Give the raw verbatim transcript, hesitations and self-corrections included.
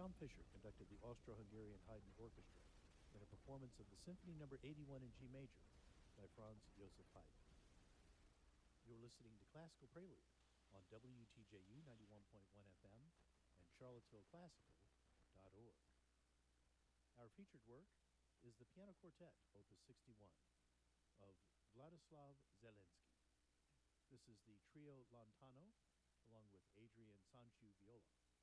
John Fischer conducted the Austro-Hungarian Haydn Orchestra in a performance of the Symphony Number eighty-one in G major by Franz Joseph Haydn. You're listening to Classical Prelude on W T J U ninety-one point one F M and Charlottesville Classical dot org. Our featured work is the Piano Quartet, Opus sixty-one, of Vladislav Zelensky. This is the Trio Lontano, along with Adrian Sanchu viola.